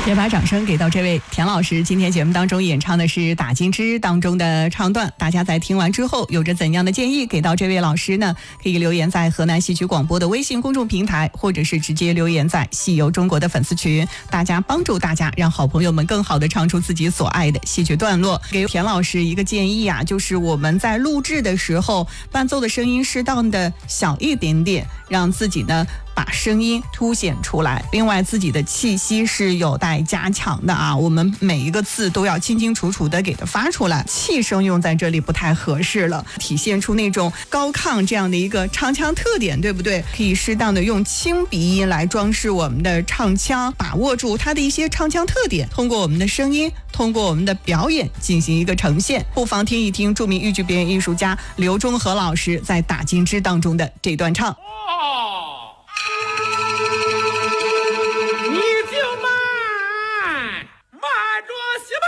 也把掌声给到这位田老师。今天节目当中演唱的是《打金枝》当中的唱段，大家在听完之后有着怎样的建议给到这位老师呢？可以留言在河南戏曲广播的微信公众平台，或者是直接留言在戏游中国的粉丝群，大家帮助大家让好朋友们更好的唱出自己所爱的戏曲段落。给田老师一个建议啊，就是我们在录制的时候伴奏的声音适当的小一点点，让自己呢把声音凸显出来。另外自己的气息是有待加强的啊，我们每一个字都要清清楚楚的给它发出来，气声用在这里不太合适了，体现出那种高亢这样的一个唱腔特点，对不对？可以适当的用轻鼻音来装饰我们的唱腔，把握住它的一些唱腔特点，通过我们的声音，通过我们的表演进行一个呈现。不妨听一听著名豫剧表演艺术家刘忠和老师在《打金枝》当中的这段唱。